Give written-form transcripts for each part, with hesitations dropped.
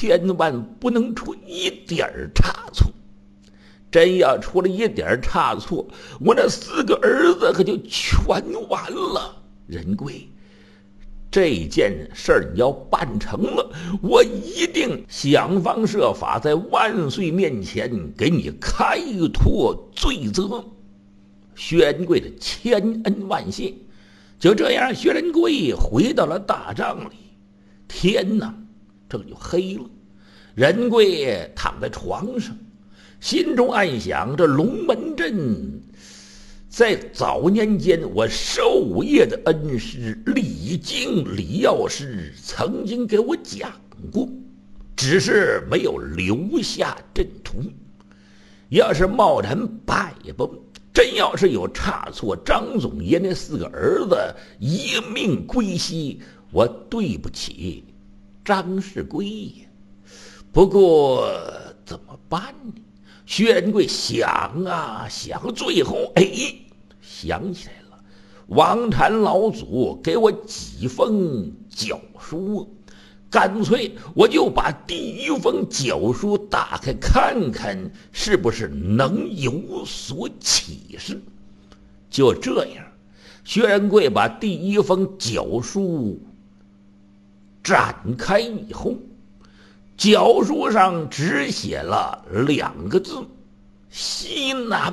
千万不能出一点差错。真要出了一点差错，我那4个儿子可就全完了。仁贵，这件事儿你要办成了，我一定想方设法在万岁面前给你开脱罪责。薛仁贵的千恩万谢。就这样，薛仁贵回到了大帐里。天哪，这就黑了。仁贵躺在床上，心中暗想：这龙门阵在早年间我授业的恩师李靖李药师曾经给我讲过，只是没有留下阵图。要是贸然摆吧，真要是有差错，张总爷那4个儿子一命归西，我对不起张世贵呀。不过怎么办呢？薛仁贵想啊想，最后想起来了，王禅老祖给我几封脚书，干脆我就把第1封脚书打开看看，是不是能有所启示。就这样，薛仁贵把第1封脚书展开以后，脚书上只写了2个字：西南。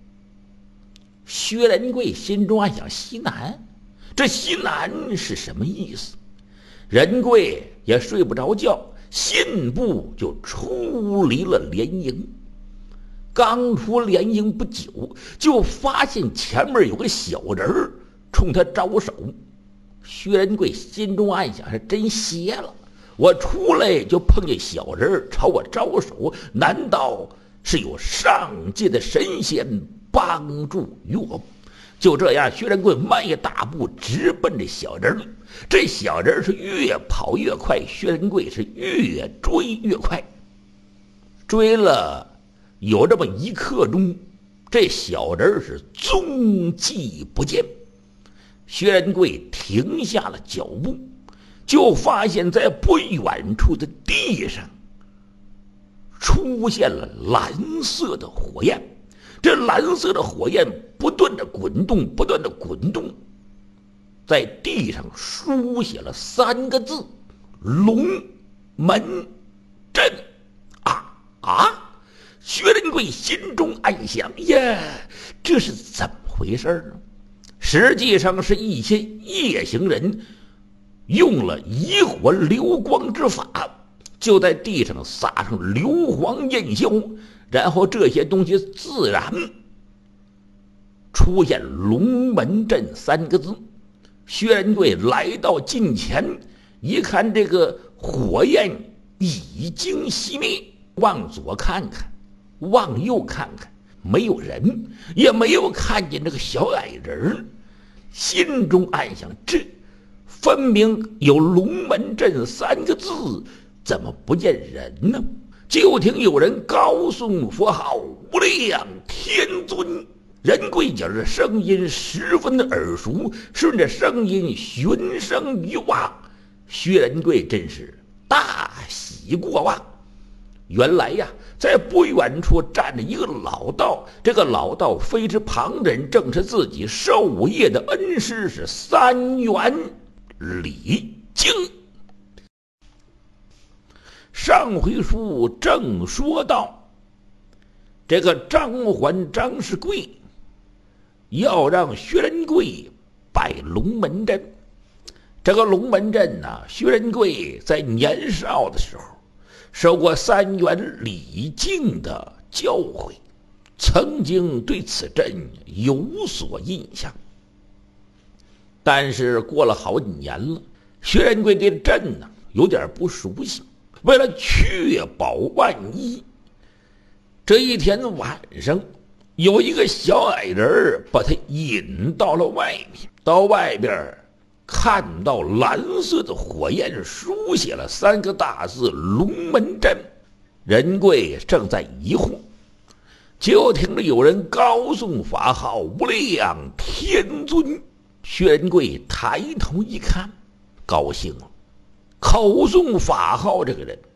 薛仁贵心中暗想：西南，这西南是什么意思？仁贵也睡不着觉，信步就出离了连营。刚出连营不久，就发现前面有个小人冲他招手。薛仁贵心中暗想：是真邪了，我出来就碰见小人朝我招手，难道是有上界的神仙帮助于我？就这样，薛仁贵迈大步直奔这小人。这小人是越跑越快，薛仁贵是越追越快。追了有这么1刻钟，这小人是踪迹不见。薛仁贵停下了脚步，就发现在不远处的地上出现了蓝色的火焰。这蓝色的火焰不断的滚动，不断的滚动，在地上书写了3个字：龙门阵。薛仁贵心中暗想：呀，这是怎么回事呢？实际上是一些夜行人用了以火流光之法，就在地上撒上硫磺焰硝，然后这些东西自然出现龙门阵3个字。薛仁贵来到近前，一看这个火焰已经熄灭，往左看看，往右看看，没有人，也没有看见这个小矮人。心中暗想：这分明有龙门阵3个字，怎么不见人呢？就听有人高诵佛号：无量天尊。仁贵觉着声音十分的耳熟，顺着声音循声一望，薛仁贵真是大喜过望。原来呀，在不远处站着一个老道，这个老道非是旁人，正是自己授业的恩师，是3元李靖。上回书正说到，这个张环张世贵要让薛仁贵摆龙门阵。这个龙门阵呢，薛仁贵在年少的时候受过3元李靖的教诲，曾经对此阵有所印象。但是过了好几年了，薛仁贵对阵呢有点不熟悉。为了确保万一，这一天晚上，有一个小矮人把他引到了外面。到外边看到蓝色的火焰，书写了3个大字：龙门阵。仁贵正在疑惑，就听着有人高诵法号：无量天尊。薛仁贵抬头一看，高兴了。口诵法号这个人